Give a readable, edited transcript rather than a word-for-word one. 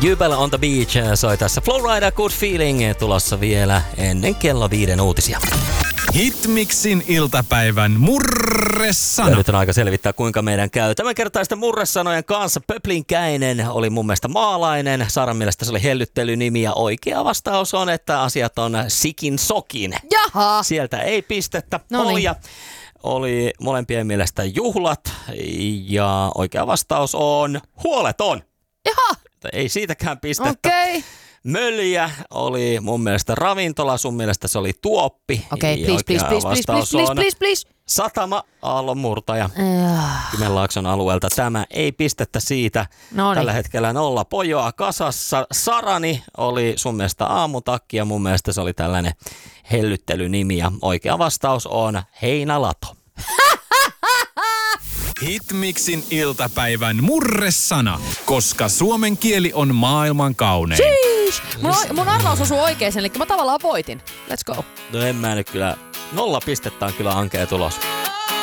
Jubel on the Beach soi tässä. Flowrider Good Feeling tulossa vielä ennen kello 5 uutisia. Hitmixin iltapäivän murresana. Ja nyt on aika selvittää, kuinka meidän käy. Tämänkertaisten murresanojen kanssa Pöplinkäinen oli mun mielestä maalainen. Saaran mielestä se oli hellyttelynimi ja oikea vastaus on, että asiat on sikin sokin. Jaha! Sieltä ei pistettä. Noniin. Polja oli molempien mielestä juhlat ja oikea vastaus on huoleton. Jaha! Ei siitäkään pistettä. Okei. Okay. Möljä oli mun mielestä ravintola, sun mielestä se oli tuoppi. Okei, please. Satama, aallonmurtaja. Kymenlaakson alueelta tämä ei pistettä siitä. Noniin. Tällä hetkellä 0 pojoa kasassa. Sarani oli sun mielestä aamutakki ja mun mielestä se oli tällainen hellyttelynimi ja oikea vastaus on heinälato. Hitmixin iltapäivän murresana, koska suomen kieli on maailman kaunein. Mun arvaus osui oikein, eli mä tavallaan voitin. Let's go. No en mä nyt kyllä. 0 pistettä on kyllä ankea tulos.